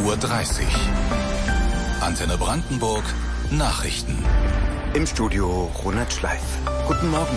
8:30 Uhr. Antenne Brandenburg, Nachrichten. Im Studio Ronald Schleif. Guten Morgen.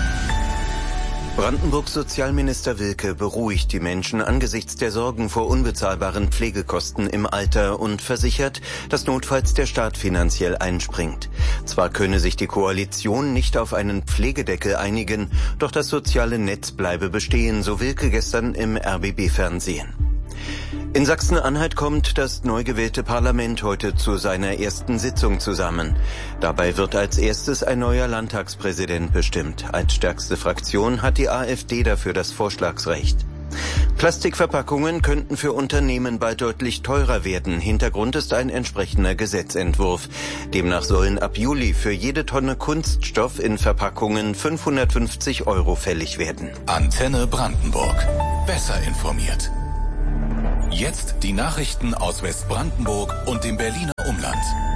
Brandenburgs Sozialminister Wilke beruhigt die Menschen angesichts der Sorgen vor unbezahlbaren Pflegekosten im Alter und versichert, dass notfalls der Staat finanziell einspringt. Zwar könne sich die Koalition nicht auf einen Pflegedeckel einigen, doch das soziale Netz bleibe bestehen, so Wilke gestern im RBB-Fernsehen. In Sachsen-Anhalt kommt das neu gewählte Parlament heute zu seiner ersten Sitzung zusammen. Dabei wird als erstes ein neuer Landtagspräsident bestimmt. Als stärkste Fraktion hat die AfD dafür das Vorschlagsrecht. Plastikverpackungen könnten für Unternehmen bald deutlich teurer werden. Hintergrund ist ein entsprechender Gesetzentwurf. Demnach sollen ab Juli für jede Tonne Kunststoff in Verpackungen 550 € fällig werden. Antenne Brandenburg. Besser informiert. Jetzt die Nachrichten aus Westbrandenburg und dem Berliner Umland.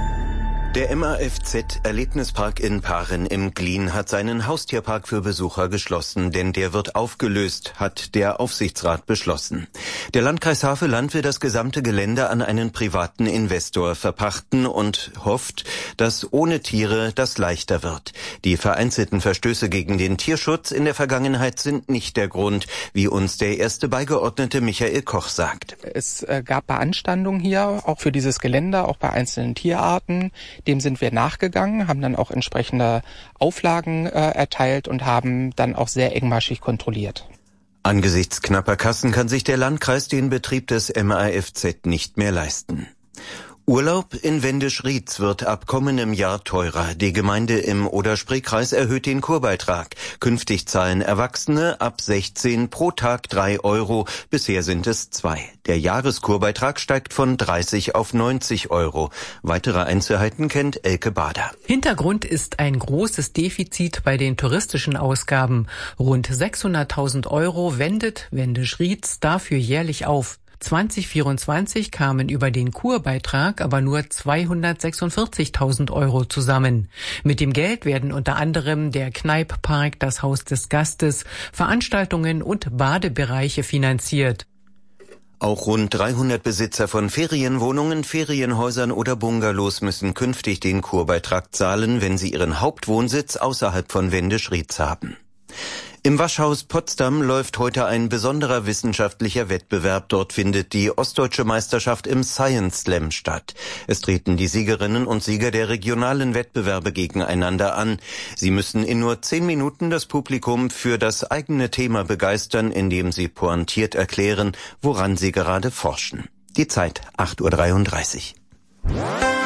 Der MAFZ-Erlebnispark in Paaren im Glien hat seinen Haustierpark für Besucher geschlossen, denn der wird aufgelöst, hat der Aufsichtsrat beschlossen. Der Landkreis Havelland will das gesamte Gelände an einen privaten Investor verpachten und hofft, dass ohne Tiere das leichter wird. Die vereinzelten Verstöße gegen den Tierschutz in der Vergangenheit sind nicht der Grund, wie uns der erste Beigeordnete Michael Koch sagt. Es gab Beanstandungen hier, auch für dieses Gelände, auch bei einzelnen Tierarten. Dem sind wir nachgegangen, haben dann auch entsprechende Auflagen erteilt und haben dann auch sehr engmaschig kontrolliert. Angesichts knapper Kassen kann sich der Landkreis den Betrieb des MAFZ nicht mehr leisten. Urlaub in Wendisch-Rietz wird ab kommendem Jahr teurer. Die Gemeinde im Oder-Spree-Kreis erhöht den Kurbeitrag. Künftig zahlen Erwachsene ab 16 pro Tag 3 €. Bisher sind es 2. Der Jahreskurbeitrag steigt von 30 auf 90 €. Weitere Einzelheiten kennt Elke Bader. Hintergrund ist ein großes Defizit bei den touristischen Ausgaben. Rund 600.000 € wendet Wendisch-Rietz dafür jährlich auf. 2024 kamen über den Kurbeitrag aber nur 246.000 € zusammen. Mit dem Geld werden unter anderem der Kneipppark, das Haus des Gastes, Veranstaltungen und Badebereiche finanziert. Auch rund 300 Besitzer von Ferienwohnungen, Ferienhäusern oder Bungalows müssen künftig den Kurbeitrag zahlen, wenn sie ihren Hauptwohnsitz außerhalb von Wendisch-Rietz haben. Im Waschhaus Potsdam läuft heute ein besonderer wissenschaftlicher Wettbewerb. Dort findet die Ostdeutsche Meisterschaft im Science Slam statt. Es treten die Siegerinnen und Sieger der regionalen Wettbewerbe gegeneinander an. Sie müssen in nur 10 Minuten das Publikum für das eigene Thema begeistern, indem sie pointiert erklären, woran sie gerade forschen. Die Zeit 8:33 Uhr.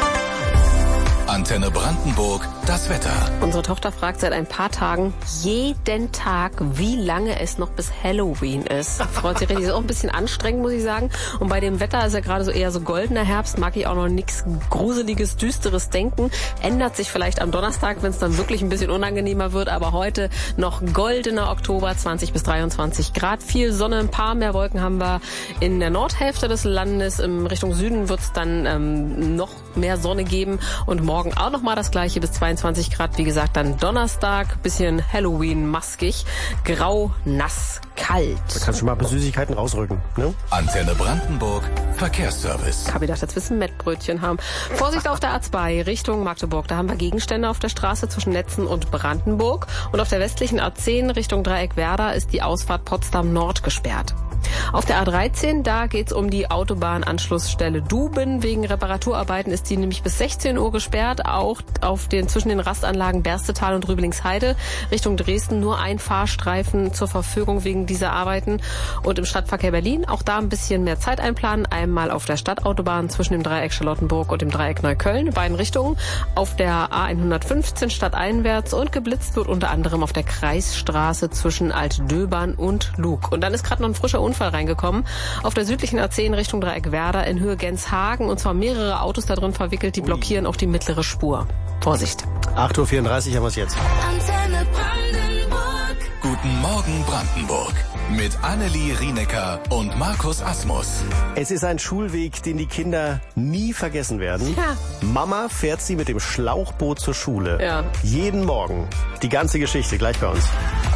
Antenne Brandenburg, das Wetter. Unsere Tochter fragt seit ein paar Tagen jeden Tag, wie lange es noch bis Halloween ist. Freut sich richtig, ist auch ein bisschen anstrengend, muss ich sagen. Und bei dem Wetter ist ja gerade so eher so goldener Herbst, mag ich auch noch nichts Gruseliges, Düsteres denken. Ändert sich vielleicht am Donnerstag, wenn es dann wirklich ein bisschen unangenehmer wird. Aber heute noch goldener Oktober, 20 bis 23 Grad. Viel Sonne, ein paar mehr Wolken haben wir in der Nordhälfte des Landes. In Richtung Süden wird es dann noch mehr Sonne geben. Und morgen auch noch mal das gleiche bis 22 Grad. Wie gesagt, dann Donnerstag, bisschen Halloween-maskig, grau, nass, kalt. Da kannst du mal ein paar Süßigkeiten rausrücken, ne? Antenne Brandenburg, Verkehrsservice. Ich habe gedacht, jetzt willst du ein Mettbrötchen haben. Vorsicht auf der A2 Richtung Magdeburg. Da haben wir Gegenstände auf der Straße zwischen Netzen und Brandenburg. Und auf der westlichen A10 Richtung Dreieck Werder ist die Ausfahrt Potsdam Nord gesperrt. Auf der A13, da geht's um die Autobahnanschlussstelle Duben. Wegen Reparaturarbeiten ist die nämlich bis 16 Uhr gesperrt. Auch zwischen den Rastanlagen Berstetal und Rüblingsheide Richtung Dresden nur ein Fahrstreifen zur Verfügung wegen dieser Arbeiten. Und im Stadtverkehr Berlin auch da ein bisschen mehr Zeit einplanen. Einmal auf der Stadtautobahn zwischen dem Dreieck Charlottenburg und dem Dreieck Neukölln in beiden Richtungen. Auf der A115 stadteinwärts und geblitzt wird unter anderem auf der Kreisstraße zwischen Altdöbern und Lug. Und dann ist gerade noch ein frischer Unfall reingekommen. Auf der südlichen A10 Richtung Dreieck Werder in Höhe Genshagen. Und zwar mehrere Autos da drin verwickelt, die blockieren auch die mittlere Spur. Vorsicht. 8:34 Uhr haben wir es jetzt. Antenne Brandenburg. Guten Morgen Brandenburg. Mit Annelie Rienecker und Markus Asmus. Es ist ein Schulweg, den die Kinder nie vergessen werden. Ja. Mama fährt sie mit dem Schlauchboot zur Schule. Ja. Jeden Morgen. Die ganze Geschichte gleich bei uns.